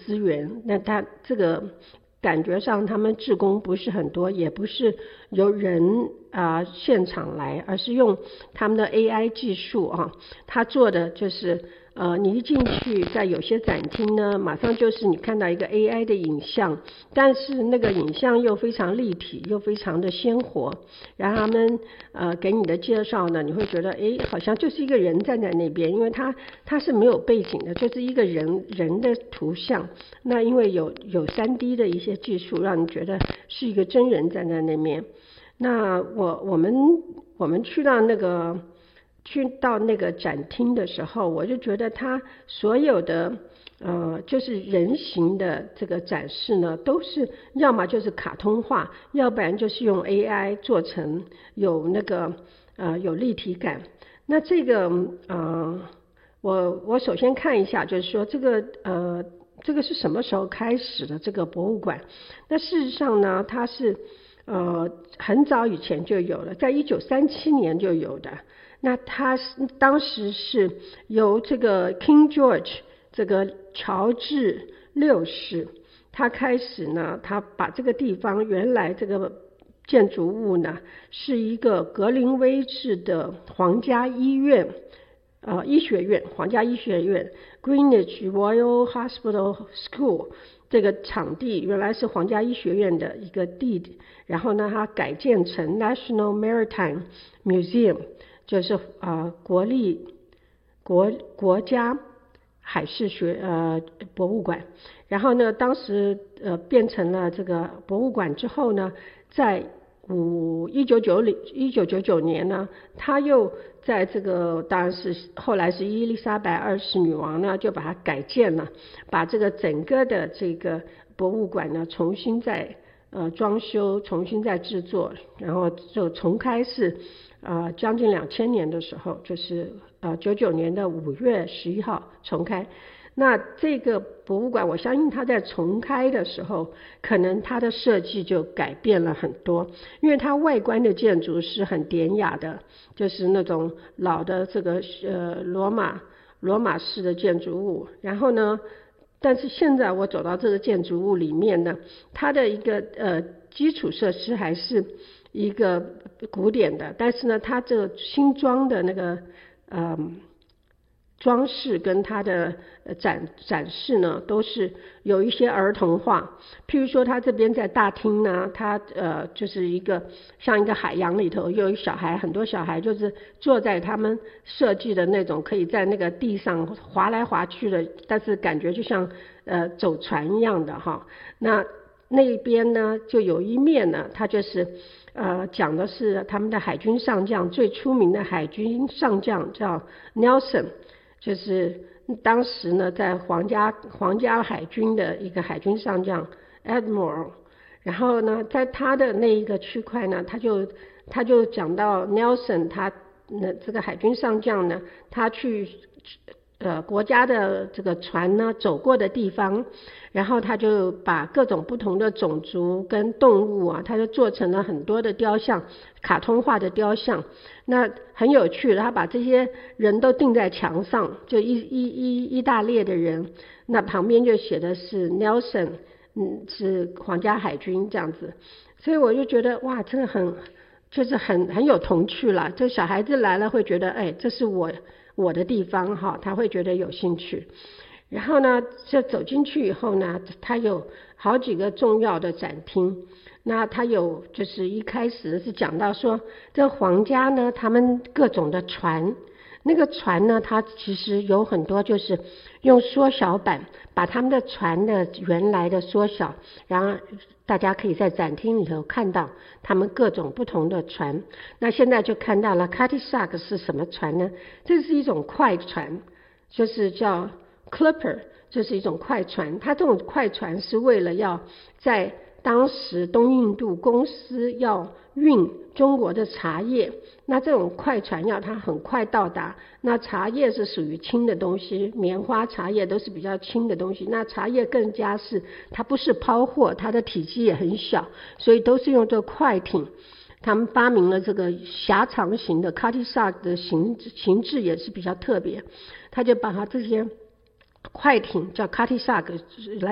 资源，那他这个感觉上他们志工不是很多，也不是由人现场来，而是用他们的 AI 技术他做的就是你一进去，在有些展厅呢，马上就是你看到一个 AI 的影像，但是那个影像又非常立体，又非常的鲜活，然后他们给你的介绍呢，你会觉得好像就是一个人站在那边，因为他是没有背景的，就是一个人的图像。那因为有 3D 的一些技术，让你觉得是一个真人站在那边。那我们去到那个展厅的时候，我就觉得它所有的就是人形的这个展示呢，都是要么就是卡通化，要不然就是用 AI 做成有有立体感。那这个我首先看一下，就是说这个是什么时候开始的这个博物馆？那事实上呢，它是很早以前就有了，在1937年就有的。那它当时是由这个 King George 这个乔治6世，他开始呢，他把这个地方原来这个建筑物呢是一个格林威治的皇家医学院，皇家医学院 Greenwich Royal Hospital School 这个场地原来是皇家医学院的一个地，然后呢，它改建成 National Maritime Museum， 就是国家海事博物馆。然后呢，当时变成了这个博物馆之后呢，在1999年呢，他又在这个当然是后来是伊丽莎白2世女王呢，就把它改建了，把这个整个的这个博物馆呢重新再装修，重新再制作，然后就重开是将近2000年的时候，就是99年的5月11号重开。那这个博物馆，我相信它在重开的时候，可能它的设计就改变了很多，因为它外观的建筑是很典雅的，就是那种老的这个罗马式的建筑物。然后呢，但是现在我走到这个建筑物里面呢，它的一个基础设施还是一个古典的，但是呢，它这个新装的那个装饰跟它的展示呢，都是有一些儿童化。譬如说，它这边在大厅呢，它就是像一个海洋里头，有很多小孩就是坐在他们设计的那种可以在那个地上滑来滑去的，但是感觉就像走船一样的哈。那边呢，就有一面呢，它就是讲的是他们的海军上将，最出名的海军上将叫 Nelson。就是当时呢，在皇家海军的一个海军上将 Admiral， 然后呢，在他的那一个区块呢，他就讲到 Nelson， 这个海军上将呢，他去国家的这个船呢走过的地方，然后他就把各种不同的种族跟动物他就做成了很多的雕像，卡通化的雕像。那很有趣的，他把这些人都钉在墙上，就一大列的人，那旁边就写的是 Nelson， 是皇家海军这样子。所以我就觉得哇，真的很有童趣啦。这小孩子来了会觉得这是我的地方哈，他会觉得有兴趣。然后呢，这走进去以后呢，它有好几个重要的展厅。那它有就是一开始是讲到说，这皇家呢，他们各种的船，那个船呢，它其实有很多就是用缩小版把他们的船的原来的缩小，然后大家可以在展厅里头看到他们各种不同的船。那现在就看到了 Cutty Sark 是什么船呢？这是一种快船，就是叫 Clipper， 这是一种快船。它这种快船是为了要在当时东印度公司要运中国的茶叶，那这种快船要它很快到达，那茶叶是属于轻的东西，棉花茶叶都是比较轻的东西，那茶叶更加是它不是抛货，它的体积也很小，所以都是用这个快艇。他们发明了这个狭长型的 Cutty Sark 的形制也是比较特别，他就把它这些快艇叫 Cutty Sark 来